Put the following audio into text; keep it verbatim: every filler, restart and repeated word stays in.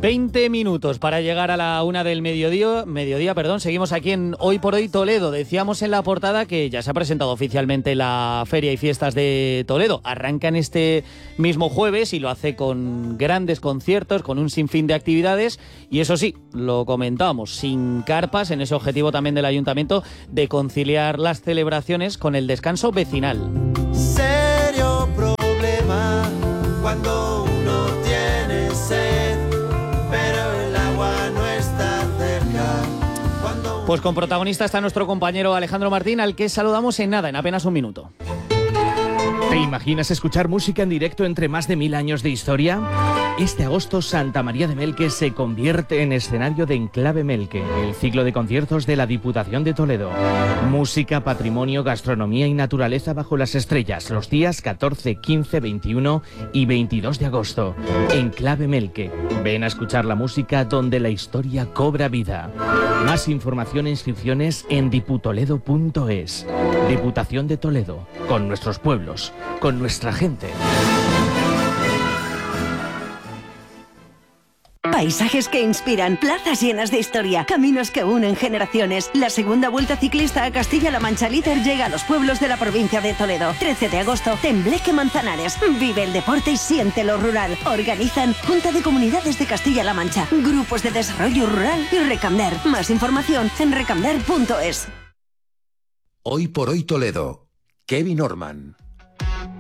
veinte minutos para llegar a la una del mediodía, mediodía, perdón. Seguimos aquí en Hoy por Hoy Toledo. Decíamos en la portada que ya se ha presentado oficialmente la Feria y Fiestas de Toledo. Arrancan este mismo jueves y lo hace con grandes conciertos, con un sinfín de actividades. Y eso sí, lo comentábamos, sin carpas, en ese objetivo también del ayuntamiento de conciliar las celebraciones con el descanso vecinal. Serio problema cuando uno tiene sed, pero el agua no está cerca. Cuando... Pues con protagonista está nuestro compañero Alejandro Martín, al que saludamos en nada, en apenas un minuto. ¿Te imaginas escuchar música en directo entre más de mil años de historia? Este agosto Santa María de Melque se convierte en escenario de Enclave Melque, el ciclo de conciertos de la Diputación de Toledo. Música, patrimonio, gastronomía y naturaleza bajo las estrellas, los días catorce, quince, veintiuno y veintidós de agosto. Enclave Melque. Ven a escuchar la música donde la historia cobra vida. Más información e inscripciones en diputoledo punto es. Diputación de Toledo, con nuestros pueblos, con nuestra gente. Paisajes que inspiran, plazas llenas de historia, caminos que unen generaciones. La segunda Vuelta Ciclista a Castilla-La Mancha Líder llega a los pueblos de la provincia de Toledo. trece de agosto, Tembleque Manzanares. Vive el deporte y siente lo rural. Organizan Junta de Comunidades de Castilla-La Mancha, Grupos de Desarrollo Rural y Recamder. Más información en recamder punto es. Hoy por Hoy Toledo. Kevin Orman.